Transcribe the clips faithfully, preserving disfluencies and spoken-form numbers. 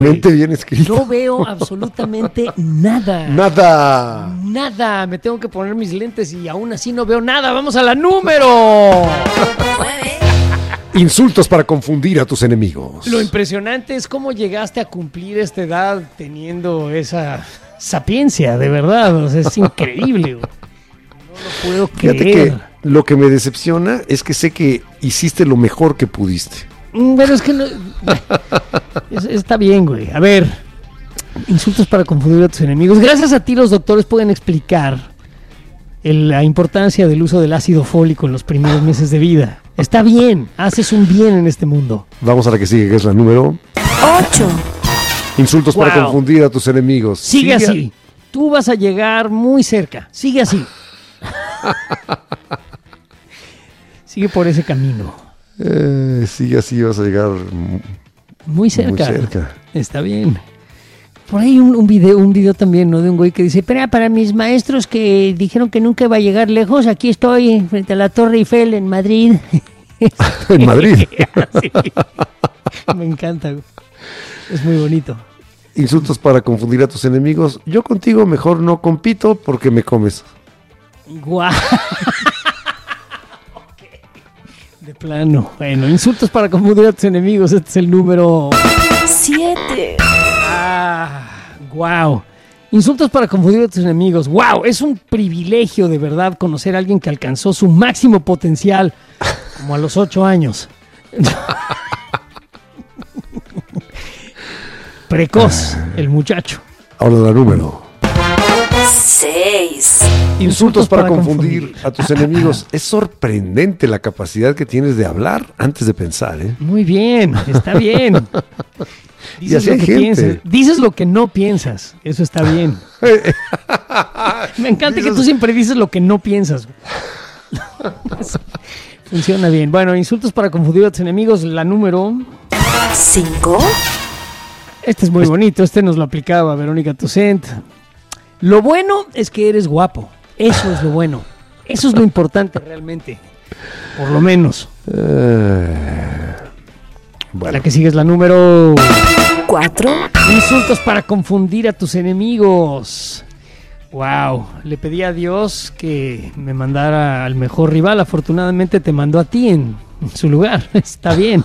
bien escrito. No veo absolutamente nada. Nada. Nada. Me tengo que poner mis lentes y aún así no veo nada. Vamos a la número. Insultos para confundir a tus enemigos. Lo impresionante es cómo llegaste a cumplir esta edad teniendo esa sapiencia, de verdad. O sea, es increíble. No lo puedo creer. Fíjate que lo que me decepciona es que sé que hiciste lo mejor que pudiste. Pero es que no... es, está bien, güey. A ver, insultos para confundir a tus enemigos. Gracias a ti los doctores pueden explicar el, la importancia del uso del ácido fólico en los primeros meses de vida. Está bien, haces un bien en este mundo. Vamos a la que sigue, que es la número ocho. Insultos Wow. para confundir a tus enemigos. Sigue, Sigue así. A... Tú vas a llegar muy cerca. Sigue así. Sigue por ese camino. Eh, sigue así, vas a llegar muy cerca. Muy cerca. Está bien. Por ahí un, un video, un video también, ¿no? De un güey que dice, pero para mis maestros que dijeron que nunca iba a llegar lejos, aquí estoy frente a la Torre Eiffel en Madrid. En Madrid. Sí. Me encanta. Es muy bonito. Insultos para confundir a tus enemigos. Yo contigo mejor no compito porque me comes. Guau. De plano. Bueno, insultos para confundir a tus enemigos. Este es el número siete. Ah, wow. Insultos para confundir a tus enemigos. Wow, es un privilegio de verdad conocer a alguien que alcanzó su máximo potencial como a los ocho años. Precoz, el muchacho. Ahora la número seis. Insultos para, para confundir, confundir a tus enemigos. Es sorprendente la capacidad que tienes de hablar antes de pensar, ¿eh? Muy bien, está bien. Dices, y así lo hay que gente. Piensas, dices lo que no piensas. Eso está bien. Me encanta dices... que tú siempre dices lo que no piensas. Funciona bien. Bueno, insultos para confundir a tus enemigos. La número cinco. Este es muy bonito. Este nos lo aplicaba Verónica Toussaint. Lo bueno es que eres guapo. Eso es lo bueno. Eso es lo importante realmente. Por lo menos. Uh, bueno. La que sigue es la número cuatro. Insultos para confundir a tus enemigos. Wow. Le pedí a Dios que me mandara al mejor rival. Afortunadamente te mandó a ti en, en su lugar. Está bien.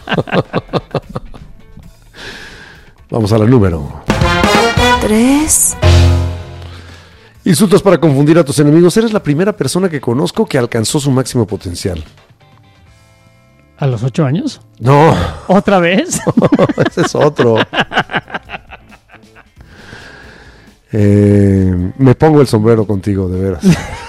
Vamos a la número tres. Insultos para confundir a tus enemigos. Eres la primera persona que conozco que alcanzó su máximo potencial. ¿A los ocho años? No. ¿Otra vez? Ese es otro. eh, me pongo el sombrero contigo, de veras.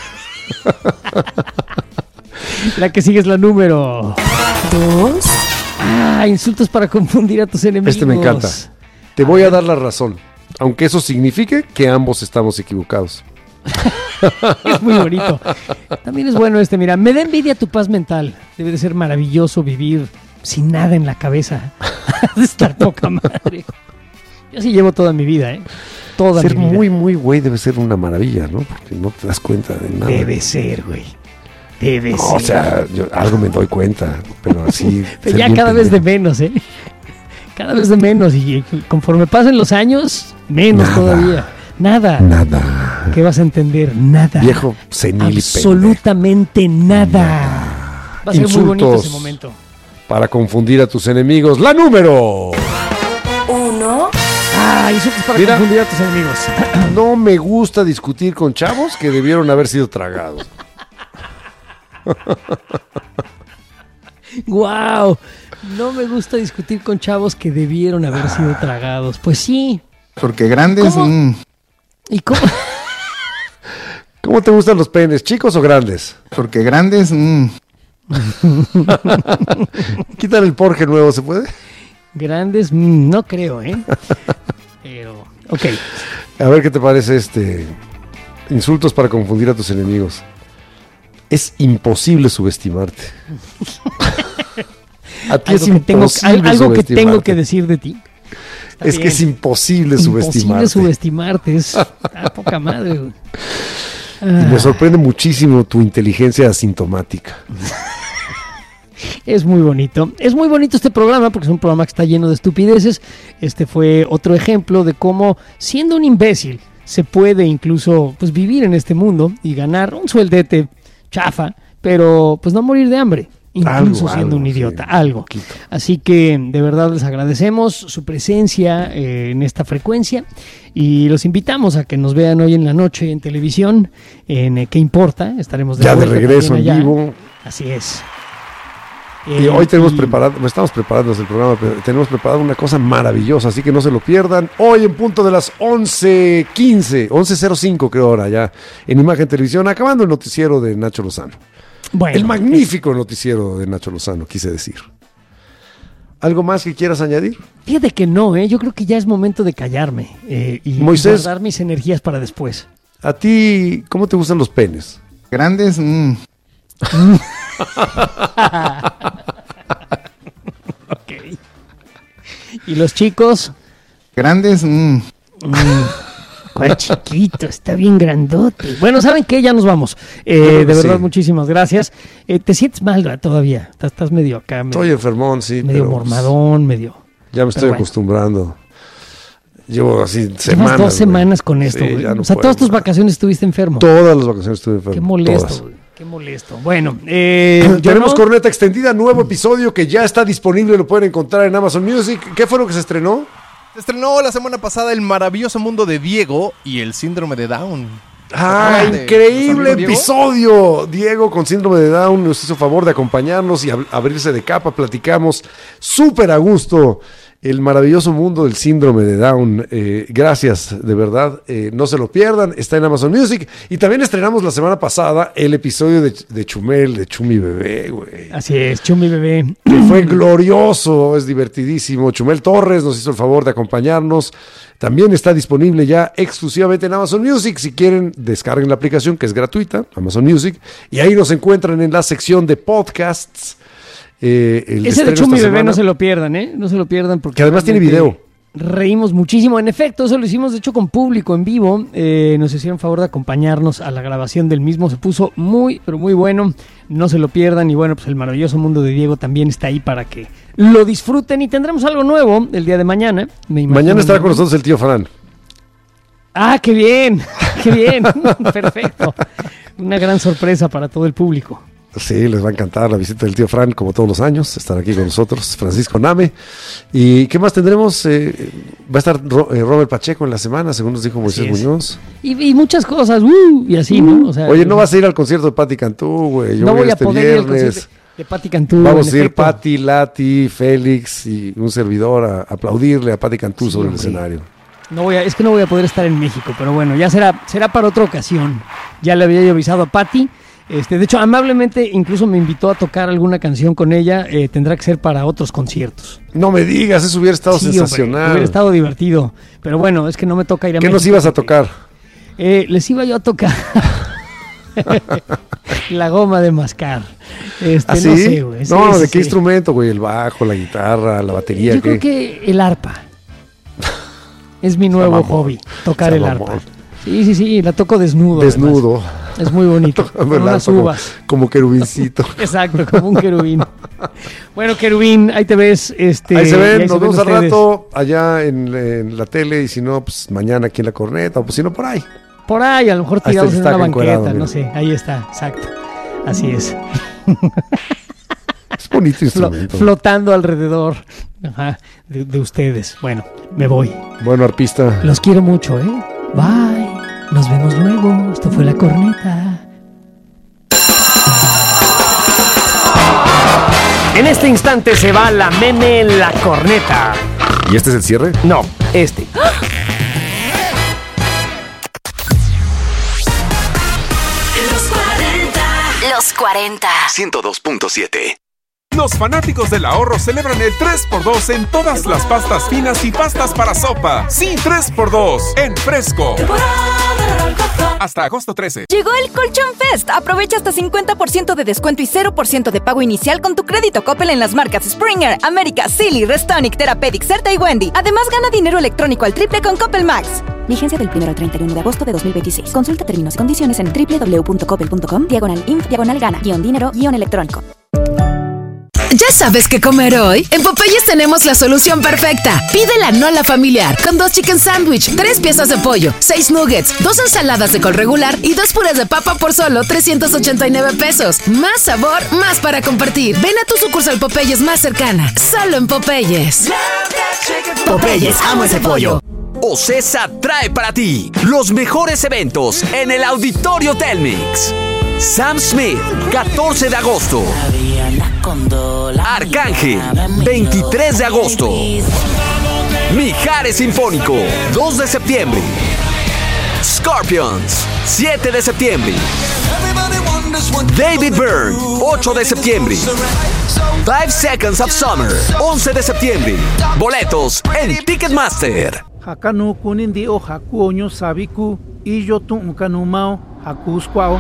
La que sigue es la número dos. Ah, insultos para confundir a tus enemigos. Este me encanta. Te voy a dar la razón, aunque eso signifique que ambos estamos equivocados. Es muy bonito. También es bueno este, mira, me da envidia tu paz mental. Debe de ser maravilloso vivir sin nada en la cabeza. De estar poca madre. Yo sí llevo toda mi vida, ¿eh? Toda ser mi vida. muy, muy güey debe ser una maravilla, ¿no? Porque no te das cuenta de nada. Debe ser, güey. Debe no, ser. O sea, yo algo me doy cuenta, pero así... Pero ya cada vez de menos, ¿eh? Cada vez de menos. Y conforme pasen los años, menos nada, todavía. Nada. Nada. ¿Qué vas a entender? Nada. Viejo senil. Absolutamente nada. nada. Va a ser Insultos muy bonito ese momento. Para confundir a tus enemigos. La número... uno. Ah, insultos para Mira, confundir a tus enemigos. No me gusta discutir con chavos que debieron haber sido tragados. Wow. No me gusta discutir con chavos que debieron haber sido tragados. Pues sí. Porque grandes... ¿Cómo? Mm. ¿Y cómo? ¿Cómo te gustan los penes, chicos o grandes? Porque grandes... Mm. Quítale el porje nuevo, ¿se puede? Grandes, mm, no creo, ¿eh? Pero, ok. A ver qué te parece este... Insultos para confundir a tus enemigos. Es imposible subestimarte. A ti algo es que tengo, imposible algo que tengo subestimarte. que decir de ti. Está es bien. que es imposible, Imposible subestimarte. subestimarte. Es a poca madre, güey. Y me sorprende muchísimo tu inteligencia asintomática. Es muy bonito. Es muy bonito este programa porque es un programa que está lleno de estupideces. Este fue otro ejemplo de cómo, siendo un imbécil, se puede incluso pues vivir en este mundo y ganar un sueldete chafa, pero pues no morir de hambre. Incluso Algo, siendo algo, un idiota, sí, algo. poquito. Así que de verdad les agradecemos su presencia eh, en esta frecuencia y los invitamos a que nos vean hoy en la noche en televisión, en eh, ¿Qué importa? Estaremos de Ya de vuelta regreso en también allá. vivo. Así es. Y Eh, hoy tenemos y- preparado, estamos preparando el programa, pero tenemos preparado una cosa maravillosa, así que no se lo pierdan. Hoy en punto de las once quince, once cero cinco creo ahora ya, en Imagen Televisión, acabando el noticiero de Nacho Lozano. Bueno, El magnífico noticiero de Nacho Lozano, quise decir. ¿Algo más que quieras añadir? Fíjate que no, ¿eh? Yo creo que ya es momento de callarme eh, y Moisés. guardar mis energías para después. ¿A ti cómo te gustan los penes? Grandes, mm, Ok. Y los chicos, grandes, mm, ¿cuál chiquito? Está bien grandote. Bueno, ¿saben qué? Ya nos vamos. Eh, creo de que verdad, sí. muchísimas gracias. Eh, ¿Te sientes mal ¿verdad? Todavía? Estás, estás medio acá, medio, Estoy enfermón, sí, medio pero mormadón, medio... ya me estoy pero bueno. acostumbrando. Llevo así Llevas semanas. dos güey. semanas con esto. Sí, güey. ya no o sea, puedo, todas tus güey. vacaciones estuviste enfermo. Todas las vacaciones estuve enfermo. Qué molesto, todas. güey. Qué molesto. Bueno, eh, yo Tenemos no- corneta extendida, nuevo episodio que ya está disponible, lo pueden encontrar en Amazon Music. ¿Qué fue lo que se estrenó? Se estrenó la semana pasada El maravilloso mundo de Diego y el síndrome de Down. ¡Ah, acuerdan de increíble nuestro amigo Diego? episodio! Diego con síndrome de Down nos hizo favor de acompañarnos y ab- abrirse de capa. Platicamos súper a gusto el maravilloso mundo del síndrome de Down. Eh, gracias, de verdad. Eh, no se lo pierdan, está en Amazon Music. Y también estrenamos la semana pasada el episodio de, de Chumel, de Chumi Bebé, güey. Así es, Chumi Bebé. Que fue glorioso, es divertidísimo. Chumel Torres nos hizo el favor de acompañarnos. También está disponible ya exclusivamente en Amazon Music. Si quieren, descarguen la aplicación que es gratuita, Amazon Music. Y ahí nos encuentran en la sección de podcasts. Eh, el Ese de estreno Chumi esta Bebé semana, no se lo pierdan, ¿eh? No se lo pierdan porque... Que además tiene realmente video. Reímos muchísimo. En efecto, eso lo hicimos de hecho con público en vivo. Eh, nos hicieron favor de acompañarnos a la grabación del mismo. Se puso muy, pero muy bueno. No se lo pierdan. Y bueno, pues el maravilloso mundo de Diego también está ahí para que lo disfruten. Y tendremos algo nuevo el día de mañana. Me imagino, Mañana estará ¿no? con nosotros el tío Fran. Ah, qué bien, qué bien. Perfecto. Una gran sorpresa para todo el público. Sí, les va a encantar la visita del tío Fran, como todos los años. Estar aquí con nosotros, Francisco Name. ¿Y qué más tendremos? Eh, va a estar Ro- eh, Robert Pacheco en la semana, según nos dijo Moisés es. Muñoz. Y, y muchas cosas, uh, y así, ¿no? O sea, Oye, no vas a ir al concierto de Patti Cantú, güey. Yo no voy voy a este poder ir al viernes. concierto de Patti Cantú. Vamos en a ir efecto. Patti, Lati, Félix y un servidor a aplaudirle a Patti Cantú Sí, sobre el hombre. escenario. No voy a, es que no voy a poder estar en México, pero bueno, ya será, será para otra ocasión. Ya le había yo avisado a Patti. Este, de hecho, amablemente incluso me invitó a tocar alguna canción con ella. Eh, tendrá que ser para otros conciertos. No me digas, eso hubiera estado Sí, hombre, sensacional. hubiera estado divertido. Pero bueno, es que no me toca ir a ¿Qué México. nos ibas a tocar? Eh, les iba yo a tocar la goma de mascar. Este, ¿Ah, sí? No sé, güey. Sí, No, sí, ¿de qué sí. instrumento, güey? El bajo, la guitarra, la batería. Yo ¿qué? creo que el arpa. Es mi nuevo mamón. hobby, tocar Está el mamón. arpa. Sí, sí, sí, la toco desnudo. Desnudo. además. Es muy bonito. Con El unas arpa como- uvas. Como querubincito. Exacto, como un querubín. Bueno, querubín, ahí te ves. Este, Ahí se y ven, ahí nos vemos al ustedes. rato allá en, en la tele y si no, pues mañana aquí en la corneta o pues si no por ahí. Por ahí, a lo mejor Ahí está tirados el en una estaca banqueta, encuerado, no mira. sé. Ahí está, exacto. Así es. Es bonito Flo- instrumento. flotando alrededor ajá, de, de ustedes. Bueno, me voy. Bueno, arpista. Los quiero mucho, ¿eh? Bye. Nos vemos luego. Esto fue La Corneta. En este instante se va la meme La Corneta. ¿Y este es el cierre? No, este. Los cuarenta. Los cuarenta. ciento dos punto siete. Los fanáticos del ahorro celebran el tres por dos en todas las pastas finas y pastas para sopa. Sí, tres por dos en Fresco. Hasta agosto trece. Llegó el Colchón Fest. Aprovecha hasta cincuenta por ciento de descuento y cero por ciento de pago inicial con tu crédito Coppel en las marcas Springer, América, Silly, Restonic, Therapeutic, Certa y Wendy. Además, gana dinero electrónico al triple con Coppel Max. Vigencia del primero al treinta y uno de agosto de dos mil veintiséis. Consulta términos y condiciones en doble u doble u doble u punto coppel punto com, diagonal inf, diagonal gana, guión dinero, guión electrónico. ¿Ya sabes qué comer hoy? En Popeyes tenemos la solución perfecta. Pide la Nola familiar con dos chicken sandwich, tres piezas de pollo, seis nuggets, dos ensaladas de col regular y dos puras de papa por solo trescientos ochenta y nueve pesos. Más sabor, más para compartir. Ven a tu sucursal Popeyes más cercana. Solo en Popeyes. Popeyes, amo ese pollo. Ocesa trae para ti los mejores eventos en el Auditorio Telmex. Sam Smith, catorce de agosto. Arcángel, veintitrés de agosto. Mijares Sinfónico, dos de septiembre. Scorpions, siete de septiembre. David Byrne, ocho de septiembre. Five Seconds of Summer, once de septiembre. Boletos en Ticketmaster. Hakanu kunindi o hakuoño sabiku y yo tu unkanumao hakuskwao.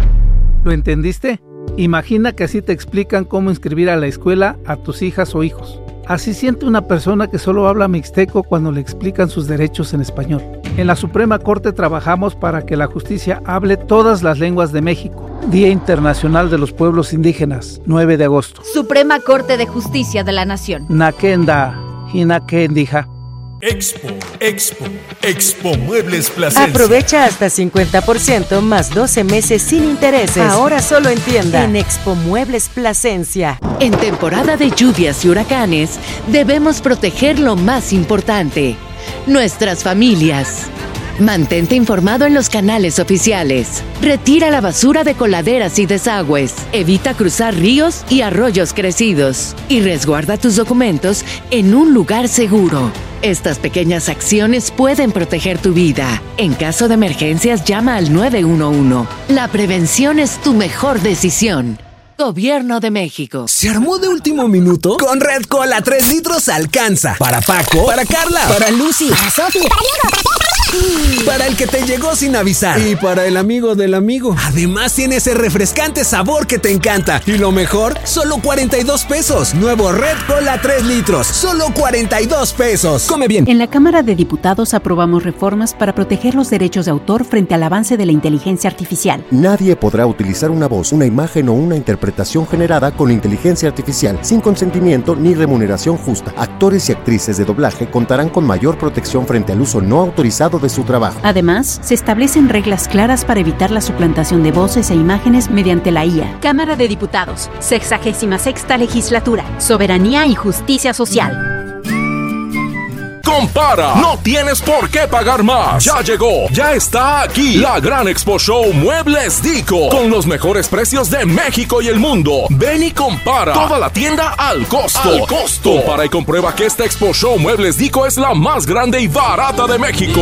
¿Lo entendiste? Imagina que así te explican cómo inscribir a la escuela a tus hijas o hijos. Así siente una persona que solo habla mixteco cuando le explican sus derechos en español. En la Suprema Corte trabajamos para que la justicia hable todas las lenguas de México. Día Internacional de los Pueblos Indígenas, nueve de agosto. Suprema Corte de Justicia de la Nación. Nakenda, Hinakendija. Expo, Expo, Expo Muebles Plasencia. Aprovecha hasta cincuenta por ciento más doce meses sin intereses. Ahora solo en tienda. En Expo Muebles Plasencia. En temporada de lluvias y huracanes, debemos proteger lo más importante: nuestras familias. Mantente informado en los canales oficiales. Retira la basura de coladeras y desagües. Evita cruzar ríos y arroyos crecidos. Y resguarda tus documentos en un lugar seguro. Estas pequeñas acciones pueden proteger tu vida. En caso de emergencias, llama al nueve uno uno. La prevención es tu mejor decisión. Gobierno de México. ¿Se armó de último minuto? Con Red Cola tres litros alcanza. Para Paco, para Carla, para Lucy, para Sofi, para Diego, para para el que te llegó sin avisar. Y para el amigo del amigo. Además tiene ese refrescante sabor que te encanta. Y lo mejor, solo cuarenta y dos pesos. Nuevo Red Cola tres litros. Solo cuarenta y dos pesos. Come bien. En la Cámara de Diputados aprobamos reformas para proteger los derechos de autor frente al avance de la inteligencia artificial. Nadie podrá utilizar una voz, una imagen o una interpretación generada con inteligencia artificial sin consentimiento ni remuneración justa. Actores y actrices de doblaje contarán con mayor protección frente al uso no autorizado de su trabajo. Además, se establecen reglas claras para evitar la suplantación de voces e imágenes mediante la I A. Cámara de Diputados, sexagésima sexta legislatura, Soberanía y Justicia Social. Compara, no tienes por qué pagar más. Ya llegó, ya está aquí la gran Expo Show Muebles Dico, con los mejores precios de México y el mundo. Ven y compara, toda la tienda al costo. Al costo. Compara y comprueba que esta Expo Show Muebles Dico es la más grande y barata de México.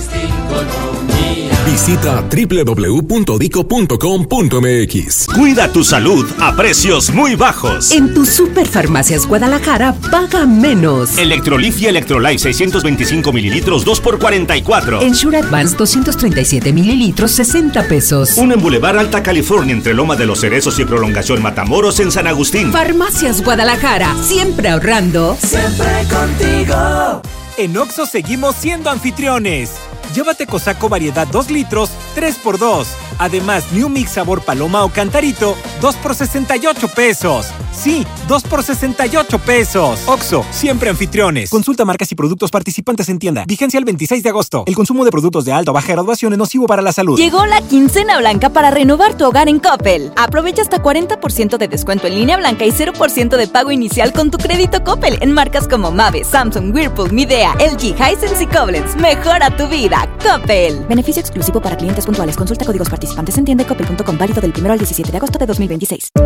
Visita doble u doble u doble u punto dico punto com punto m x. Cuida tu salud a precios muy bajos. En tu Superfarmacias Guadalajara, paga menos. Electrolif y Electrolyte seiscientos veinticinco mililitros, dos por cuarenta y cuatro. En Sure Advance doscientos treinta y siete mililitros, sesenta pesos. Uno en Boulevard Alta California, entre Loma de los Cerezos y Prolongación Matamoros en San Agustín. Farmacias Guadalajara, siempre ahorrando. Siempre contigo. En Oxxo seguimos siendo anfitriones. Llévate Cosaco variedad dos litros, tres por dos. Además, New Mix sabor paloma o cantarito, dos por sesenta y ocho pesos. Sí, dos por sesenta y ocho pesos. Oxxo, siempre anfitriones. Consulta marcas y productos participantes en tienda. Vigencia el veintiséis de agosto. El consumo de productos de alta o baja graduación es nocivo para la salud. Llegó la quincena blanca para renovar tu hogar en Coppel. Aprovecha hasta cuarenta por ciento de descuento en línea blanca y cero por ciento de pago inicial con tu crédito Coppel en marcas como Mave, Samsung, Whirlpool, Midea, L G, Hisense y Koblenz. Mejora tu vida. Coppel. Beneficio exclusivo para clientes puntuales. Consulta códigos participantes en tienda y coppel punto com, válido del primero al diecisiete de agosto de dos mil veintiséis.